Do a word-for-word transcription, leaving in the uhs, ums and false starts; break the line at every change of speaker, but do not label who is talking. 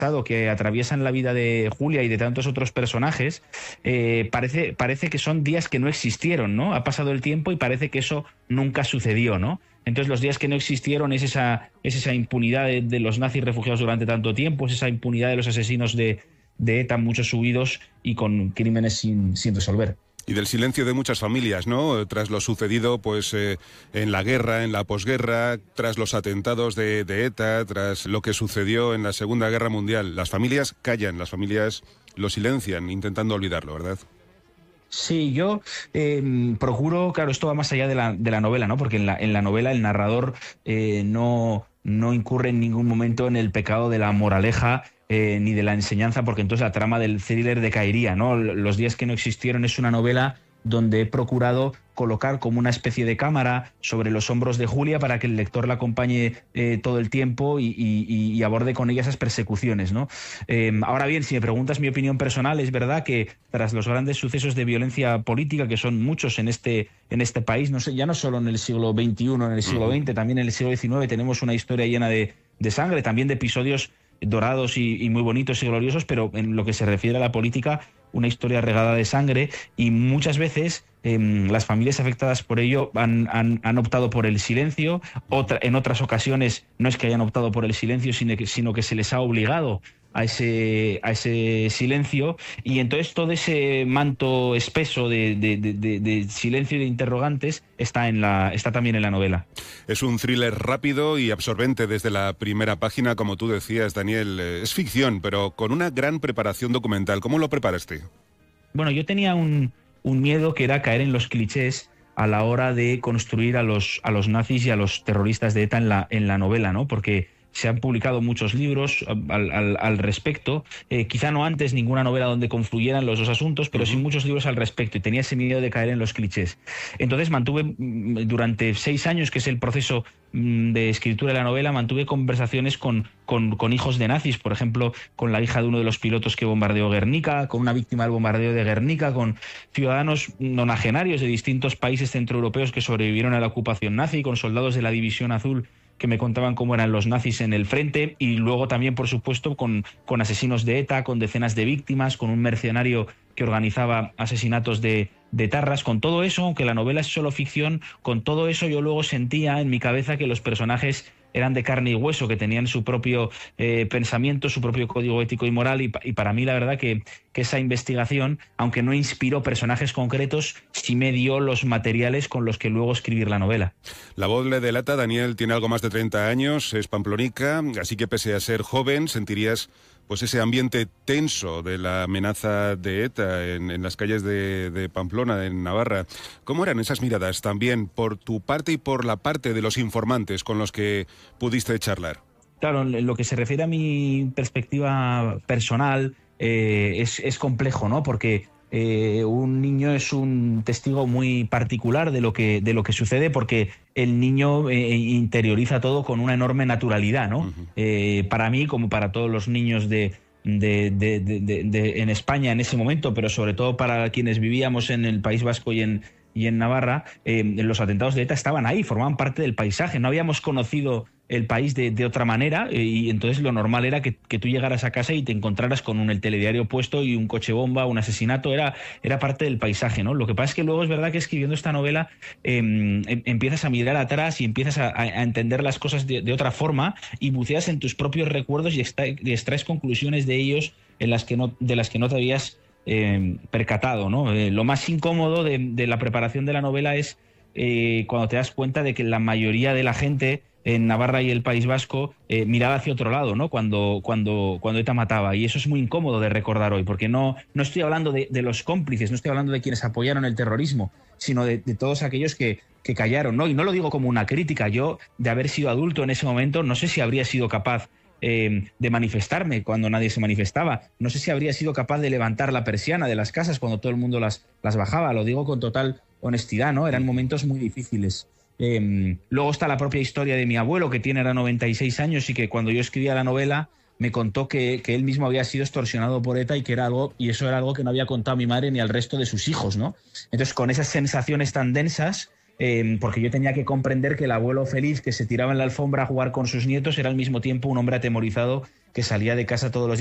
que atraviesan la vida de Julia y de tantos otros personajes, eh, parece, parece que son días que no existieron, ¿no? Ha pasado el tiempo y parece que eso nunca sucedió, ¿no? Entonces los días que no existieron es esa, es esa impunidad de, de los nazis refugiados durante tanto tiempo, es esa impunidad de los asesinos de, de ETA, muchos huidos y con crímenes sin, sin resolver.
Y del silencio de muchas familias, ¿no? Tras lo sucedido, pues, eh, en la guerra, en la posguerra, tras los atentados de, de ETA, tras lo que sucedió en la Segunda Guerra Mundial. Las familias callan, las familias lo silencian, intentando olvidarlo, ¿verdad?
Sí, yo eh, procuro, claro, esto va más allá de la, de la novela, ¿no? Porque en la, en la novela el narrador eh, no, no incurre en ningún momento en el pecado de la moraleja eh, ni de la enseñanza, porque entonces la trama del thriller decaería, ¿no? Los días que no existieron es una novela donde he procurado colocar como una especie de cámara sobre los hombros de Julia para que el lector la acompañe eh, todo el tiempo y, y, y aborde con ella esas persecuciones, ¿no? Eh, ahora bien, si me preguntas mi opinión personal, es verdad que tras los grandes sucesos de violencia política, que son muchos en este, en este país, no sé, ya no solo en el siglo veintiuno, en el siglo veinte, también en el siglo diecinueve tenemos una historia llena de, de sangre, también de episodios dorados y, y muy bonitos y gloriosos, pero en lo que se refiere a la política, una historia regada de sangre, y muchas veces eh, las familias afectadas por ello han, han, han optado por el silencio. Otra, en otras ocasiones no es que hayan optado por el silencio, sino que, sino que se les ha obligado a ese, a ese silencio, y entonces todo ese manto espeso de, de, de, de silencio y de interrogantes está, en la, está también en la novela.
Es un thriller rápido y absorbente desde la primera página, como tú decías, Daniel. Es ficción, pero con una gran preparación documental. ¿Cómo lo preparaste?
Bueno, yo tenía un, un miedo que era caer en los clichés a la hora de construir a los, a los nazis y a los terroristas de ETA en la, en la novela, ¿no? Porque se han publicado muchos libros al, al, al respecto, eh, quizá no antes ninguna novela donde confluyeran los dos asuntos, pero sí muchos libros al respecto, y tenía ese miedo de caer en los clichés. Entonces mantuve durante seis años, que es el proceso de escritura de la novela, mantuve conversaciones con, con, con hijos de nazis, por ejemplo, con la hija de uno de los pilotos que bombardeó Guernica, con una víctima del bombardeo de Guernica, con ciudadanos nonagenarios de distintos países centroeuropeos que sobrevivieron a la ocupación nazi, con soldados de la División Azul que me contaban cómo eran los nazis en el frente, y luego también, por supuesto, con, con asesinos de ETA, con decenas de víctimas, con un mercenario que organizaba asesinatos de, de etarras. Con todo eso, aunque la novela es solo ficción, con todo eso yo luego sentía en mi cabeza que los personajes eran de carne y hueso, que tenían su propio eh, pensamiento, su propio código ético y moral, y, y para mí la verdad que, que esa investigación, aunque no inspiró personajes concretos, sí me dio los materiales con los que luego escribir la novela.
La voz le delata. Daniel tiene algo más de treinta años, es pamplonica, así que pese a ser joven sentirías pues ese ambiente tenso de la amenaza de ETA en, en las calles de, de Pamplona, en Navarra. ¿Cómo eran esas miradas también por tu parte y por la parte de los informantes con los que pudiste charlar?
Claro, en lo que se refiere a mi perspectiva personal, eh, es, es complejo, ¿no? Porque eh, un niño es un testigo muy particular de lo que, de lo que sucede, porque el niño eh, interioriza todo con una enorme naturalidad, ¿no? Uh-huh. Eh, para mí, como para todos los niños de, de, de, de, de, de, en España en ese momento, pero sobre todo para quienes vivíamos en el País Vasco y en, y en Navarra, eh, los atentados de ETA estaban ahí, formaban parte del paisaje. No habíamos conocido el país de, de otra manera, eh, y entonces lo normal era que, que tú llegaras a casa y te encontraras con un, el telediario puesto y un coche bomba, un asesinato, era, era parte del paisaje, ¿no? Lo que pasa es que luego es verdad que escribiendo esta novela eh, em, empiezas a mirar atrás y empiezas a, a entender las cosas de, de otra forma, y buceas en tus propios recuerdos y, extra, y extraes conclusiones de ellos en las que no, de las que no te habías eh, percatado, ¿no? Eh, lo más incómodo de, de la preparación de la novela es eh, cuando te das cuenta de que la mayoría de la gente en Navarra y el País Vasco eh, miraba hacia otro lado, ¿no? Cuando, cuando, cuando ETA mataba, y eso es muy incómodo de recordar hoy, porque no, no estoy hablando de, de los cómplices, no estoy hablando de quienes apoyaron el terrorismo, sino de, de todos aquellos que, que callaron, ¿no? Y no lo digo como una crítica. Yo, de haber sido adulto en ese momento, no sé si habría sido capaz eh, de manifestarme cuando nadie se manifestaba, no sé si habría sido capaz de levantar la persiana de las casas cuando todo el mundo las, las bajaba. Lo digo con total honestidad, ¿no? Eran momentos muy difíciles. Eh, luego está la propia historia de mi abuelo, que tiene ahora noventa y seis años, y que cuando yo escribía la novela me contó que, que él mismo había sido extorsionado por ETA, y que era algo, y eso era algo que no había contado a mi madre ni al resto de sus hijos, ¿no? Entonces, con esas sensaciones tan densas, eh, porque yo tenía que comprender que el abuelo feliz que se tiraba en la alfombra a jugar con sus nietos era al mismo tiempo un hombre atemorizado que salía de casa todos los